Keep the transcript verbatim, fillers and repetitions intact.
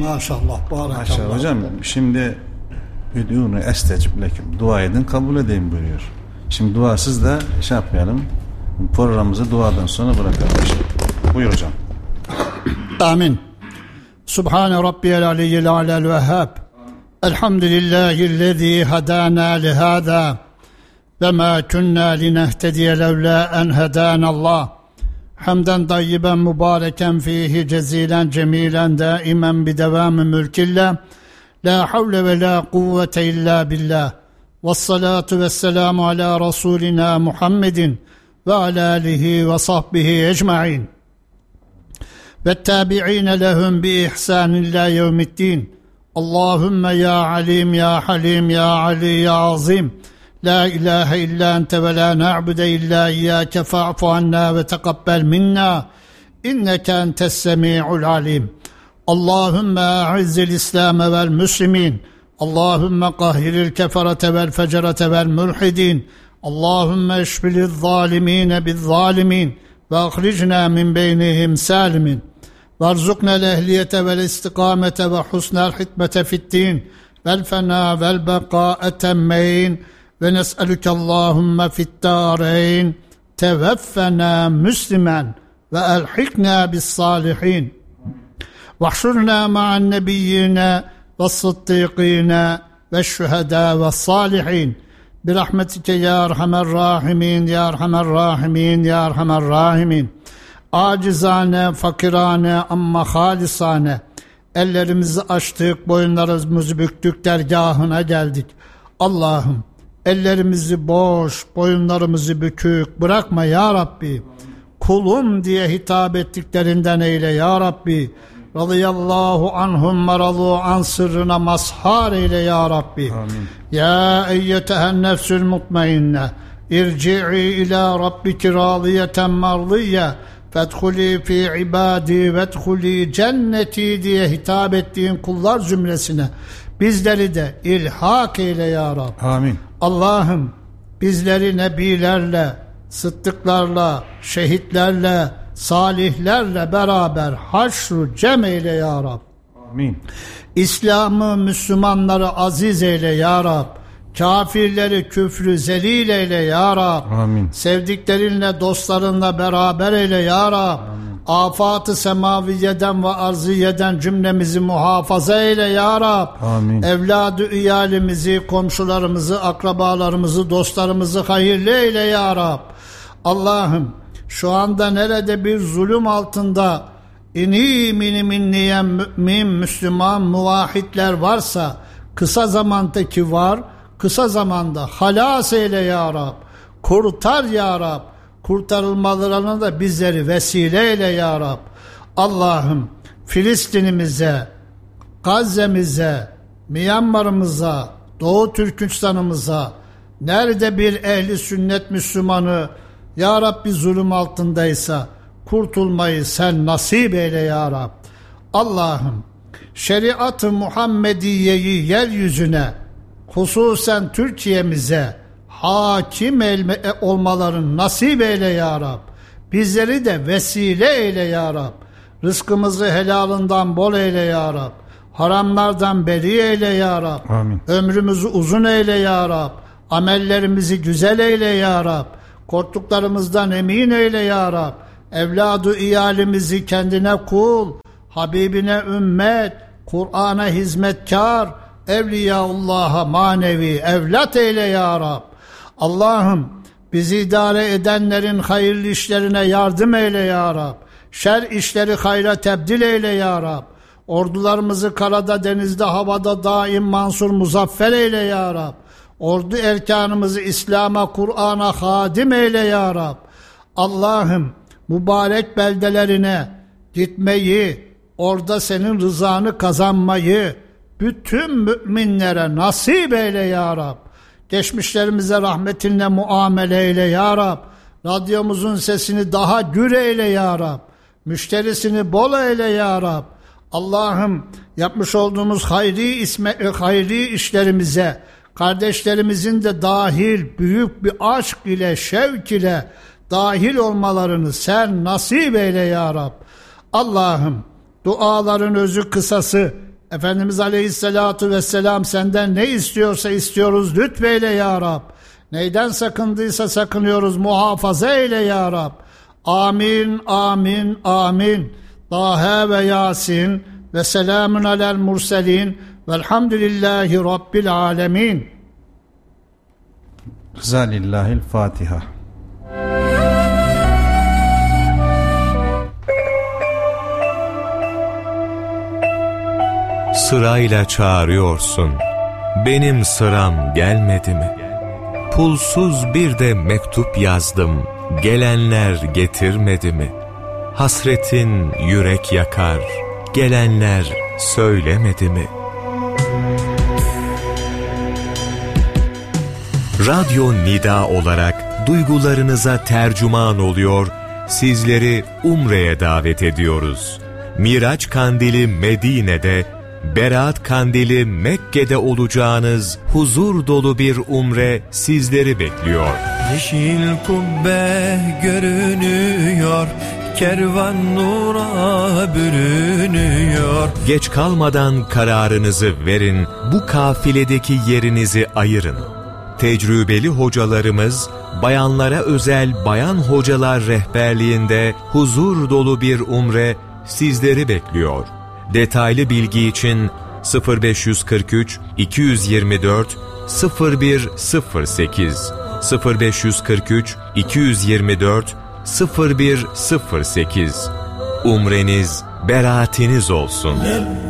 Maşallah. Barakallah. Maşallah hocam. Şimdi üdûnü estecib lekum. Dua edin, kabul edeyim buyuruyor. Şimdi duasız da şey yapmayalım. Programımızı duadan sonra bırakalım. Buyur hocam. Amin. Subhane Rabbiyel Aliyyil Alel Vehhab. Elhamdülillahillezî hadâna lihâzâ ve mâ kunnâ linehtediye levlâ en hedânallâh. Hamden tayyiben mübareken fihi cezilen cemilen daimen bidevâmi mülkillah. La havle ve la kuvvete illa billah. Vessalatu vesselamu ala Resulina Muhammedin ve ala alihi ve sahbihi ecma'in. Ve tabi'ine lehum bi ihsanin ila yevmiddin. Allahümme ya alim ya halim ya ali ya azim. La ilahe illa ente ve la na'bude illa iyyake fa'fu anna ve tekabbel minna. İnneke entes semi'ul alim. Allahümme a'izzil İslam vel müslimin. Allahümme kahhiril keferete vel fecerete vel mülhidin. Allahümme eşfilil zalimine bil zalimin ve ahricna min beynihim salimin. Verzukna lehliyete vel istikamete ve husnel hitmete fiddin vel fena vel bekâe temmeyn ve nes'elüke Allahümme fiddâreyn teveffena müslimen ve elhikna bis salihin. Vahşurna ma'an nebiyyine ve sıddıkine ve şühedâ ve salihin. Birahmetike ya erhamer rahimin ya erhamer rahimin ya erhamer rahimin. Acizane, fakirane ama halisane ellerimizi açtık, boyunlarımızı büktük, dergahına geldik. Allah'ım ellerimizi boş, boyunlarımızı bükük bırakma ya Rabbi. Kulum diye hitap ettiklerinden eyle ya Rabbi. Radıyallahu anhum maralu an sırrına mazhar eyle ya Rabbi. Amin. Ya eyyetehen nefsül mutmainne irci'i ila rabbiki radiyeten mardiyye fedhuli fi ibadi vedhuli cenneti diye hitap ettiğin kullar zümresine bizleri de ilhak eyle ya Rabbi. Amin. Allah'ım bizleri nebilerle, sıddıklarla, şehitlerle, salihlerle beraber haşru cem eyle ya Rab. Amin. İslam'ı, Müslümanları aziz eyle ya Rab. Kafirleri küfrü zelil eyle ya Rab. Amin. Sevdiklerinle, dostlarınla beraber eyle ya Rab. Afat-ı semaviyeden ve arziyeden cümlemizi muhafaza eyle ya Rab. Amin. Evladı iyalimizi, komşularımızı, akrabalarımızı, dostlarımızı hayırlı eyle ya Rab. Allah'ım şu anda nerede bir zulüm altında ini mini minniyen mümin, Müslüman, muvahhidler varsa kısa zamandaki var, kısa zamanda halas eyle ya Rab. Kurtar ya Rab. Kurtarılmalarına da bizleri vesile eyle ya Rab. Allah'ım Filistin'imize, Gazze'mize, Myanmar'ımıza, Doğu Türkistan'ımıza nerede bir ehli sünnet Müslümanı ya Rabbi zulüm altındaysa kurtulmayı sen nasip eyle ya Rab. Allah'ım şeriat-ı Muhammediye'yi yeryüzüne, hususen Türkiye'mize hakim olmalarını nasip eyle ya Rab. Bizleri de vesile eyle ya Rab. Rızkımızı helalından bol eyle ya Rab. Haramlardan beri eyle ya Rab. Amin. Ömrümüzü uzun eyle ya Rab. Amellerimizi güzel eyle ya Rab. Korktuklarımızdan emin eyle ya Rab. Evladı iyalimizi kendine kul, Habibine ümmet, Kur'an'a hizmetkar, Evliyaullah'a manevi evlat eyle ya Rab. Allah'ım bizi idare edenlerin hayırlı işlerine yardım eyle ya Rab. Şer işleri hayra tebdil eyle ya Rab. Ordularımızı karada, denizde, havada daim mansur muzaffer eyle ya Rab. Ordu erkanımızı İslam'a, Kur'an'a hadim eyle ya Rab. Allah'ım mübarek beldelerine gitmeyi, orada senin rızanı kazanmayı bütün müminlere nasip eyle ya Rab. Geçmişlerimize rahmetinle muamele eyle ya Rab. Radyomuzun sesini daha gür eyle ya Rab. Müşterisini bol eyle ya Rab. Allah'ım yapmış olduğumuz hayri, isme, hayri işlerimize kardeşlerimizin de dahil büyük bir aşk ile, şevk ile dahil olmalarını sen nasip eyle ya Rab. Allah'ım duaların özü kısası, Efendimiz Aleyhisselatu Vesselam senden ne istiyorsa istiyoruz, lütfeyle ya Rab. Neyden sakındıysa sakınıyoruz, muhafaza eyle ya Rab. Amin, amin, amin. Taha ve Yasin ve selamun alel murselin velhamdülillahi rabbil alemin. Rıza lillahil Fatiha. Sırayla çağırıyorsun, benim sıram gelmedi mi? Pulsuz bir de mektup yazdım, gelenler getirmedi mi? Hasretin yürek yakar, gelenler söylemedi mi? Radyo Nida olarak duygularınıza tercüman oluyor, sizleri Umre'ye davet ediyoruz. Miraç Kandili Medine'de, Berat Kandili Mekke'de olacağınız huzur dolu bir umre sizleri bekliyor. Yeşil kubbe görünüyor, kervan nura bürünüyor. Geç kalmadan kararınızı verin, bu kafiledeki yerinizi ayırın. Tecrübeli hocalarımız, bayanlara özel bayan hocalar rehberliğinde huzur dolu bir umre sizleri bekliyor. Detaylı bilgi için sıfır beş kırk üç iki yüz yirmi dört sıfır bir sıfır sekiz sıfır beş kırk üç iki yüz yirmi dört sıfır bir sıfır sekiz. Umreniz beraatiniz olsun.